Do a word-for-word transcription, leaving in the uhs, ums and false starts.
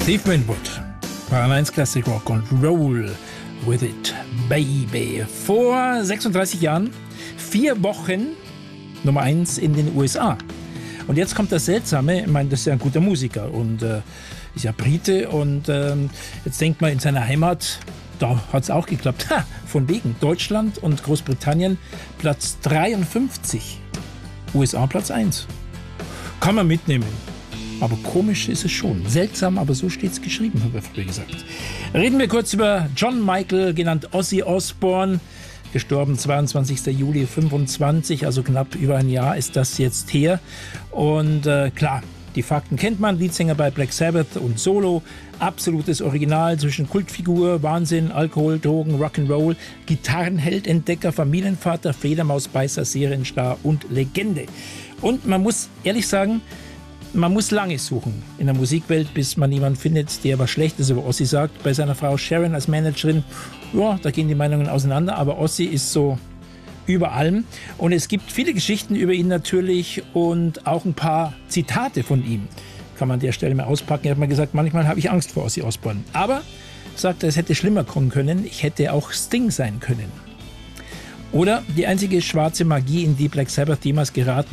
Steve Winwood, Bayern eins Classic Rock und Roll with it, baby. Vor sechsunddreißig Jahren, vier Wochen Nummer eins in den U S A. Und jetzt kommt das Seltsame, ich meine, das ist ja ein guter Musiker und äh, ist ja Brite und äh, jetzt denkt man in seiner Heimat, da hat es auch geklappt. Ha, von wegen Deutschland und Großbritannien Platz dreiundfünfzig, U S A Platz eins. Kann man mitnehmen. Aber komisch ist es schon. Seltsam, aber so steht es geschrieben, haben wir früher gesagt. Reden wir kurz über John Michael, genannt Ozzy Osbourne. Gestorben zweiundzwanzigster Juli fünfundzwanzig, also knapp über ein Jahr ist das jetzt her. Und äh, klar, die Fakten kennt man. Leadsänger bei Black Sabbath und Solo. Absolutes Original zwischen Kultfigur, Wahnsinn, Alkohol, Drogen, Rock'n'Roll, Gitarrenheld, Entdecker, Familienvater, Fledermausbeißer, Serienstar und Legende. Und man muss ehrlich sagen, man muss lange suchen in der Musikwelt, bis man jemanden findet, der was Schlechtes über Ozzy sagt. Bei seiner Frau Sharon als Managerin, ja, da gehen die Meinungen auseinander, aber Ozzy ist so über allem. Und es gibt viele Geschichten über ihn natürlich und auch ein paar Zitate von ihm. Kann man an der Stelle mal auspacken. Er hat mal gesagt, manchmal habe ich Angst vor Ozzy Osbourne. Aber, sagt er, es hätte schlimmer kommen können. Ich hätte auch Sting sein können. Oder die einzige schwarze Magie, in die Black Sabbath jemals geraten